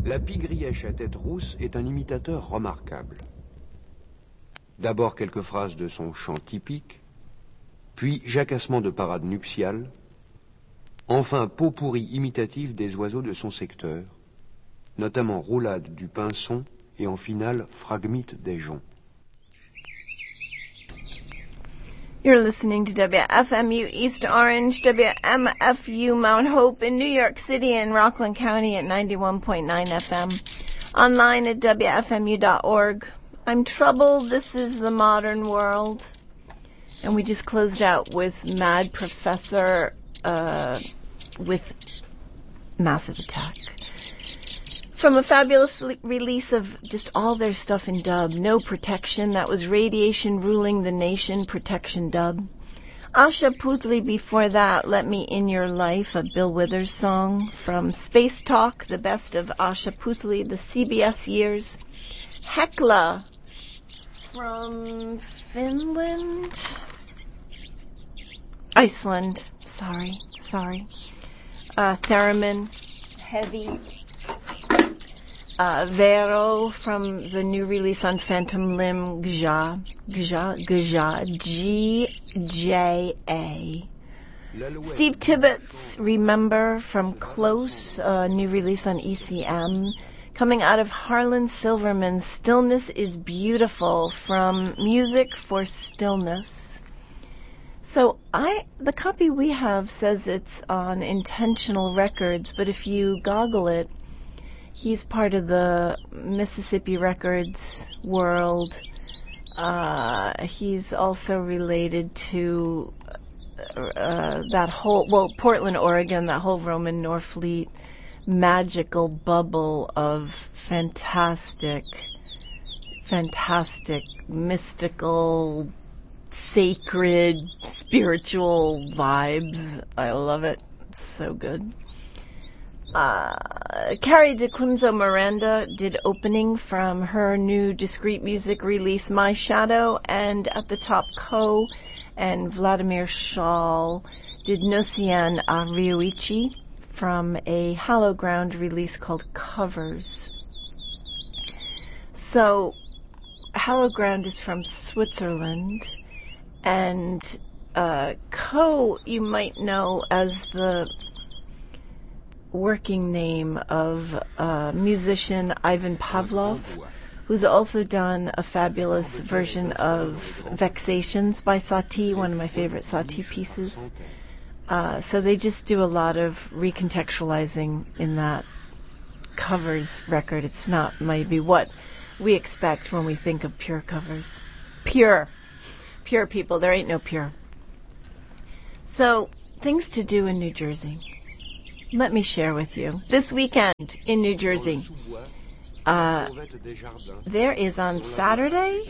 La pie-grièche à tête rousse est un imitateur remarquable. D'abord quelques phrases de son chant typique, puis jacassement de parade nuptiale, enfin pot-pourri imitatif des oiseaux de son secteur, notamment roulade du pinson et en finale fragmite des joncs. You're listening to WFMU East Orange, WMFU Mount Hope in New York City and Rockland County at 91.9 FM. Online at WFMU.org. I'm Trouble, this is the modern world. And we just closed out with Mad Professor with Massive Attack. From a fabulous release of just all their stuff in dub, No Protection, that was Radiation Ruling the Nation, Protection dub. Asha Puthli before that, Let Me In Your Life, a Bill Withers song. From Space Talk, the best of Asha Puthli, the CBS years. Hekla from Finland? Iceland, sorry. Theremin, Heavy. Vero from the new release on Phantom Limb, Gja, G-J-A. Steve Tibbetts, Remember from Close, new release on ECM. Coming out of Harlan Silverman's Stillness is Beautiful from Music for Stillness. So the copy we have says it's on Intentional Records, but if you goggle it, he's part of the Mississippi Records world. He's also related to Portland, Oregon, that whole Roman Norfleet magical bubble of fantastic, mystical, sacred, spiritual vibes. I love it. It's so good. Carrie DeCunzo Miranda did opening from her new discrete music release, My Shadow, and at the top, Ko and Vladimir Schall did Nocian a Ryuichi from a Hollow Ground release called Covers. So, Hollow Ground is from Switzerland, and Ko you might know as the working name of musician Ivan Pavlov, who's also done a fabulous version of Vexations by Satie, one of my favorite Satie pieces. So they just do a lot of recontextualizing in that Covers record. It's not maybe what we expect when we think of pure covers. Pure people, there ain't no pure. So, things to do in New Jersey. Let me share with you. This weekend in New Jersey, there is on Saturday,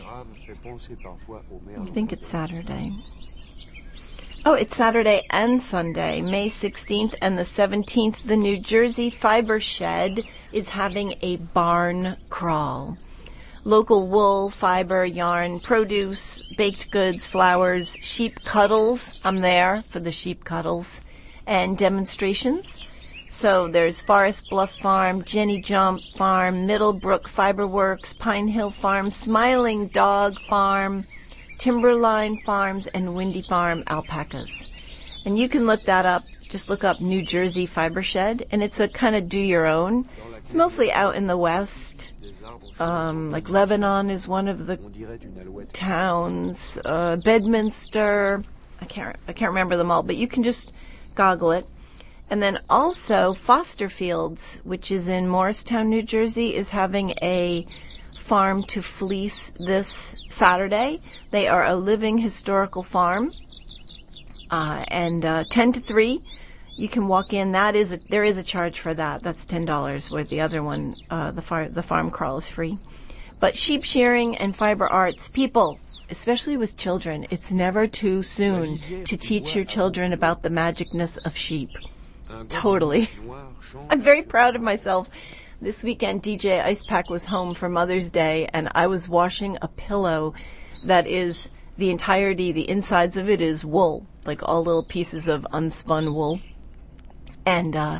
I think it's Saturday. Oh, it's Saturday and Sunday, May 16th and the 17th. The New Jersey Fiber Shed is having a barn crawl. Local wool, fiber, yarn, produce, baked goods, flowers, sheep cuddles. I'm there for the sheep cuddles. And demonstrations. So there's Forest Bluff Farm, Jenny Jump Farm, Middlebrook Fiber Works, Pine Hill Farm, Smiling Dog Farm, Timberline Farms, and Windy Farm Alpacas. And you can look that up. Just look up New Jersey Fiber Shed, and it's a kind of do your own. It's mostly out in the West. Like Lebanon is one of the towns. Bedminster. I can't remember them all, but you can just goggle it. And then also Foster Fields, which is in Morristown, New Jersey, is having a farm to fleece this Saturday. They are a living historical farm. And 10 to 3, you can walk in. There is a charge for that. That's $10, where the other one, the farm crawl is free. But sheep shearing and fiber arts, people, especially with children, it's never too soon to teach your children about the magicness of sheep. Totally. I'm very proud of myself. This weekend, DJ Icepack was home for Mother's Day, and I was washing a pillow that is the insides of it is wool, like all little pieces of unspun wool. And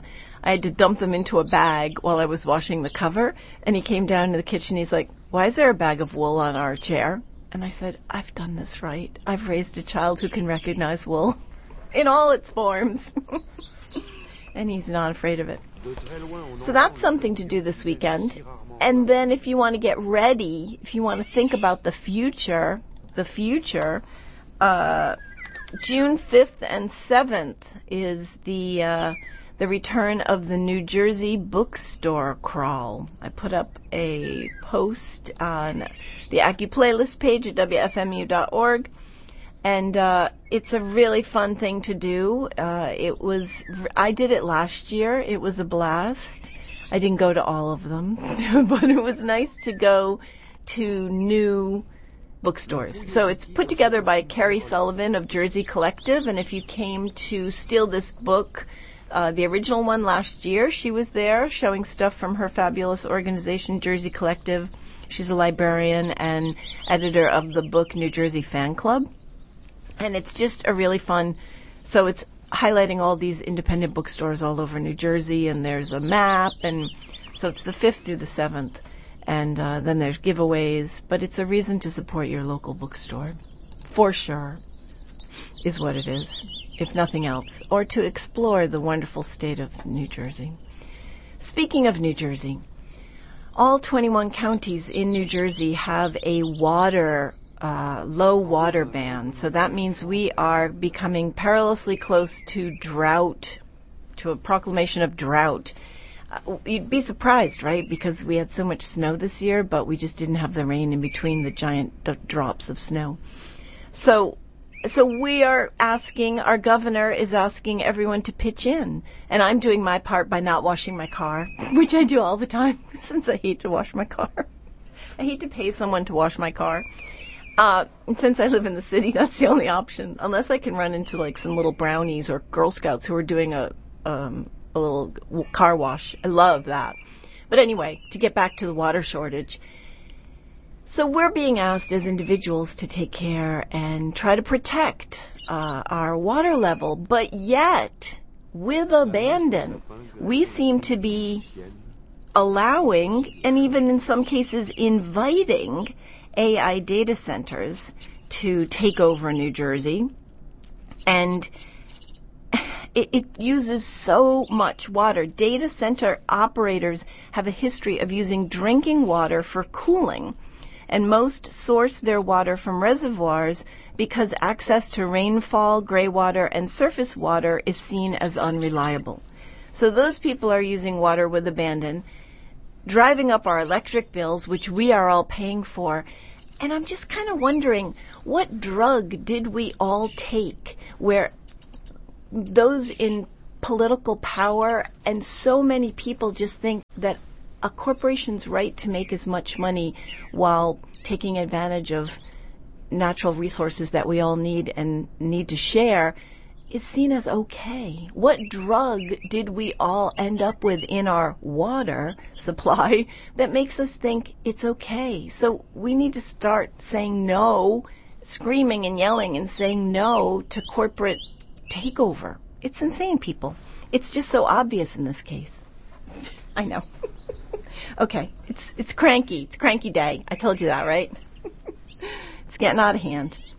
I had to dump them into a bag while I was washing the cover. And he came down to the kitchen. He's like, why is there a bag of wool on our chair? And I said, I've done this right. I've raised a child who can recognize wool in all its forms. And he's not afraid of it. So that's something to do this weekend. And then if you want to get ready, if you want to think about the future, June 5th and 7th is the return of the New Jersey bookstore crawl. I put up a post on the AccuPlaylist page at WFMU.org. And it's a really fun thing to do. I did it last year. It was a blast. I didn't go to all of them, but it was nice to go to new bookstores. So it's put together by Carrie Sullivan of Jersey Collective. And if you came to steal this book, the original one last year, she was there showing stuff from her fabulous organization, Jersey Collective. She's a librarian and editor of the book New Jersey Fan Club. And it's just a really fun, so it's highlighting all these independent bookstores all over New Jersey, and there's a map, and so it's the 5th through the 7th, and then there's giveaways, but it's a reason to support your local bookstore, for sure, is what it is, if nothing else, or to explore the wonderful state of New Jersey. Speaking of New Jersey, all 21 counties in New Jersey have a low water ban. So that means we are becoming perilously close to drought, to a proclamation of drought. You'd be surprised, right? Because we had so much snow this year, but we just didn't have the rain in between the giant drops of snow. So we are asking, our governor is asking everyone to pitch in. And I'm doing my part by not washing my car, which I do all the time since I hate to wash my car. I hate to pay someone to wash my car. And since I live in the city, that's the only option. Unless I can run into like some little brownies or Girl Scouts who are doing a little car wash. I love that. But anyway, to get back to the water shortage. So we're being asked as individuals to take care and try to protect our water level. But yet, with abandon, we seem to be allowing, and even in some cases inviting, AI data centers to take over New Jersey, and it uses so much water. Data center operators have a history of using drinking water for cooling, and most source their water from reservoirs because access to rainfall, gray water, and surface water is seen as unreliable. So those people are using water with abandon, driving up our electric bills, which we are all paying for. And I'm just kind of wondering, what drug did we all take where those in political power and so many people just think that a corporation's right to make as much money while taking advantage of natural resources that we all need and need to share is seen as okay. What drug did we all end up with in our water supply that makes us think it's okay? So we need to start saying no, screaming and yelling and saying no to corporate takeover. It's insane, people. It's just so obvious in this case. I know. Okay, it's cranky. It's cranky day. I told you that, right? It's getting out of hand.